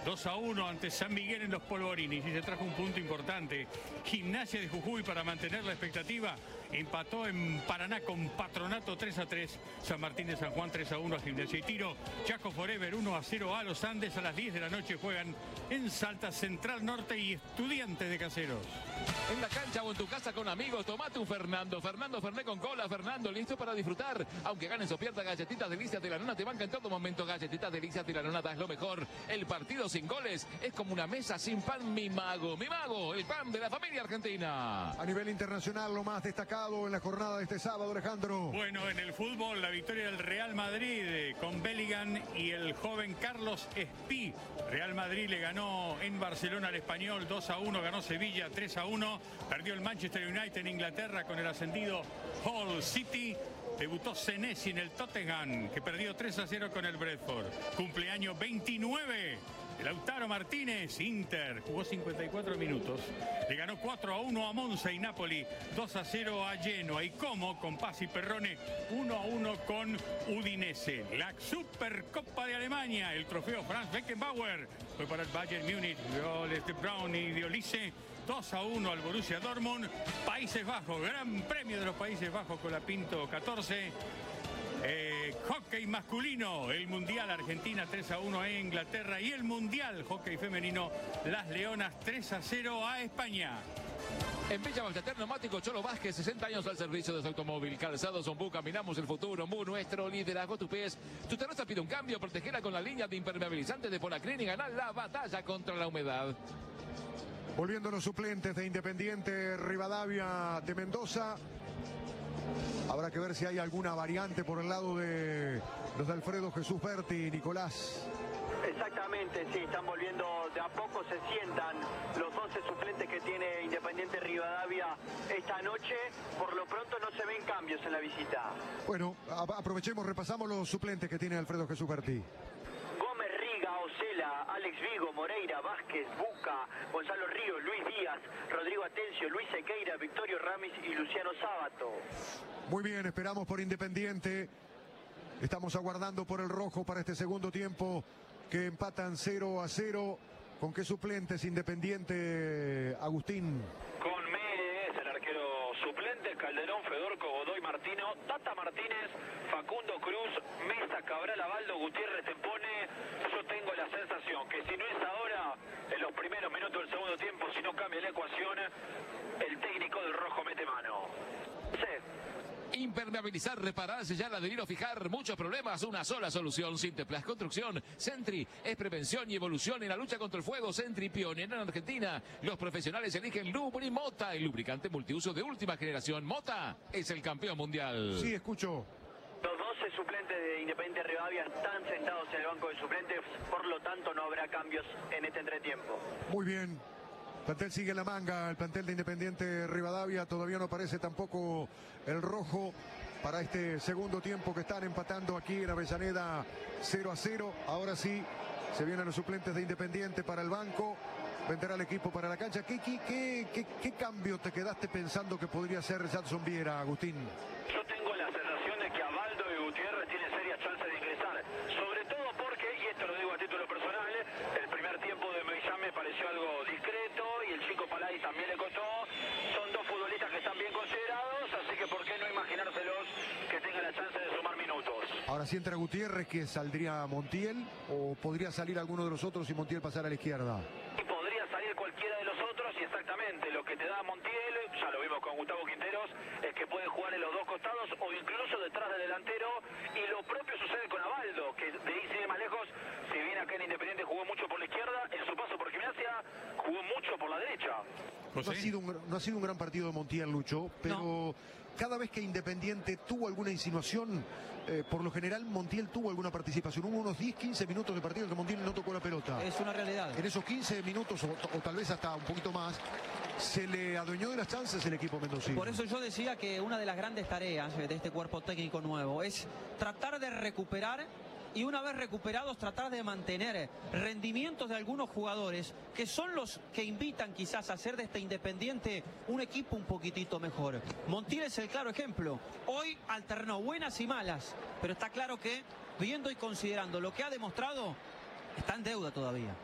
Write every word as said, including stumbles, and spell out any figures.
dos a uno ante San Miguel en los Polvorines y se trajo un punto importante. Gimnasia de Jujuy, para mantener la expectativa, empató en Paraná con Patronato tres a tres. San Martín de San Juan tres a uno a Gimnasia y Tiro. Chaco Forever uno a cero a los Andes. A las diez de la noche juegan en Salta Central Norte y Estudiantes de Caseros. En la cancha o en tu casa con amigos, tomate un Fernando. Fernando Fernet con cola. Fernando, listo para disfrutar. Aunque ganes o pierdas, galletitas delicias de la nona te banca en todo momento. Galletitas delicias de la nona das lo mejor. El partido sin goles es como una mesa sin pan. Mi mago, mi mago, el pan de la familia argentina. A nivel internacional, lo más destacado en la jornada de este sábado, Alejandro. Bueno, en el fútbol, la victoria del Real Madrid eh, con Bellingham y el joven Carlos Espí. Real Madrid le ganó en Barcelona al Español dos a uno, ganó Sevilla tres a uno. Perdió el Manchester United en Inglaterra con el ascendido Hull City. Debutó Senesi en el Tottenham, que perdió tres a cero con el Brentford. Cumpleaños veintinueve. Lautaro Martínez, Inter, jugó cincuenta y cuatro minutos. Le ganó cuatro a uno a Monza y Napoli, dos a cero a Genoa. Y Como, con Paz y Perrone, uno a uno con Udinese. La Supercopa de Alemania, el trofeo Franz Beckenbauer, fue para el Bayern Múnich, goles de Brown y de Olise. dos a uno al Borussia Dortmund. Países Bajos, Gran Premio de los Países Bajos con la Pinto catorce. Eh, hockey masculino, el Mundial Argentina tres a uno a Inglaterra, y el Mundial hockey femenino, las Leonas tres a cero a España. En Villa Ballester, Neumático Cholo Vázquez, sesenta años al servicio de su automóvil. Calzados Ombú, caminamos el futuro. Ombú, nuestro liderazgo, tu pies. Tu terraza pide un cambio, protegela con la línea de impermeabilizantes de Polacrin y ganar la batalla contra la humedad. Volviendo a los suplentes de Independiente Rivadavia de Mendoza. Habrá que ver si hay alguna variante por el lado de los de Alfredo Jesús Berti y Nicolás. Exactamente, sí, están volviendo de a poco, se sientan los once suplentes que tiene Independiente Rivadavia esta noche. Por lo pronto no se ven cambios en la visita. Bueno, aprovechemos, repasamos los suplentes que tiene Alfredo Jesús Berti. Gómez, Riga, Ocela, Alex Vigo, Moreira, Vázquez, Buca, Gonzalo Ríos, Luis Díaz, Rodrigo Atencio, Luis Sequeira, Victorio Ramis y Luciano Sábato. Muy bien, esperamos por Independiente. Estamos aguardando por el rojo para este segundo tiempo, que empatan cero a cero. ¿Con qué suplentes Independiente, Agustín? Con Méndez, el arquero suplente, Calderón, Fedorco, Godoy, Martino, Tata Martínez, Facundo Cruz, Mesa, Cabral, Abaldo, Gutiérrez, Tempone. Yo tengo la sensación que si no es ahora, en los primeros minutos del segundo tiempo, si no cambia la ecuación, el técnico del rojo mete mano. Sí. Impermeabilizar, reparar, sellar, adherir o fijar muchos problemas, una sola solución. Sinteplas Construcción. Sentry es prevención y evolución en la lucha contra el fuego. Sentry, pionera en Argentina. Los profesionales eligen Lubri Mota, el lubricante multiuso de última generación. Mota es el campeón mundial. Sí, escucho. Los doce suplentes de Independiente Rivadavia están sentados en el banco de suplentes, por lo tanto no habrá cambios en este entretiempo. Muy bien. El plantel sigue en la manga, el plantel de Independiente Rivadavia. Todavía no aparece tampoco el rojo para este segundo tiempo, que están empatando aquí en Avellaneda cero a cero. Ahora sí, se vienen los suplentes de Independiente para el banco. Vendrá el equipo para la cancha. ¿Qué, qué, qué, qué, qué cambio te quedaste pensando que podría ser Jadson Viera, Agustín? Yo tengo la sensación de que Abaldo y Gutiérrez tienen serias chances de ingresar. Sobre todo porque, y esto lo digo a título personal, el primer tiempo de Meillán me pareció algo discreto y el chico Palay también le costó. Son dos futbolistas que están bien considerados, así que por qué no imaginárselos que tengan la chance de sumar minutos. Ahora, si entra Gutiérrez, ¿que saldría Montiel o podría salir alguno de los otros y Montiel pasar a la izquierda? Y podría salir cualquiera de los otros, y exactamente lo que te da Montiel, ya lo vimos con Gustavo Quinteros, es que puede jugar en los dos costados o incluso detrás del delantero, y lo propio sucede con Abaldo, que de ahí sigue más lejos. Si bien acá en Independiente jugó mucho por la izquierda, en su paso por Gimnasia jugó mucho por la derecha. No ha, sido un, no ha sido un gran partido de Montiel, Lucho, pero no. Cada vez que Independiente tuvo alguna insinuación, eh, por lo general Montiel tuvo alguna participación. Hubo unos diez, quince minutos de partido que Montiel no tocó la pelota. Es una realidad. En esos quince minutos, o, o tal vez hasta un poquito más, se le adueñó de las chances el equipo mendocino. Por eso yo decía que una de las grandes tareas de este cuerpo técnico nuevo es tratar de recuperar, y una vez recuperados tratar de mantener rendimientos de algunos jugadores que son los que invitan quizás a hacer de este Independiente un equipo un poquitito mejor. Montiel es el claro ejemplo. Hoy alternó buenas y malas, pero está claro que, viendo y considerando lo que ha demostrado, está en deuda todavía.